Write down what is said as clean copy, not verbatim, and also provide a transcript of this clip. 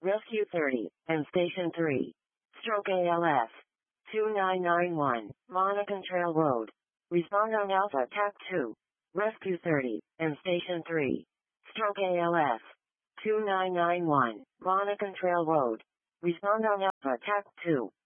Rescue 30, and Station 3. Stroke ALS. 2991, Monacan Trail Road. Respond on Alpha TAC 2. Rescue 30, and Station 3. Stroke ALS. 2991, Monacan Trail Road. Respond on Alpha TAC 2.